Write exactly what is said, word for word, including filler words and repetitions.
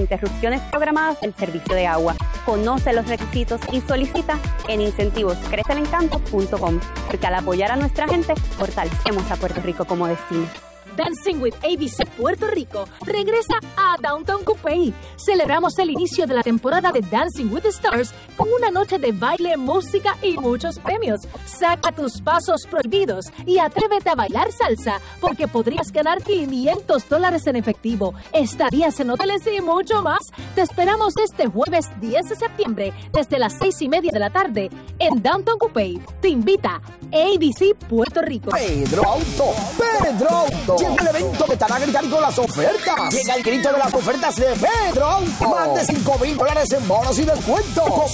interrupciones programadas del servicio de agua. Conoce los requisitos y solicita en incentivos crece el encanto punto com, porque al apoyar a nuestra gente, fortalecemos a Puerto Rico como destino. Dancing with A B C Puerto Rico regresa a Downtown Coupé. Celebramos el inicio de la temporada de Dancing with the Stars con una noche de baile, música y muchos premios. Saca tus pasos prohibidos y atrévete a bailar salsa, porque podrías ganar quinientos dólares en efectivo, estadías en hoteles y mucho más. Te esperamos este jueves diez de septiembre desde las seis y media de la tarde en Downtown Coupé. Te invita A B C Puerto Rico. Pedro Auto, Pedro Auto. Llega el evento que estará gritando con las ofertas. Llega el grito de las ofertas de Pedro Auto. Más de cinco mil dólares en bonos y descuentos.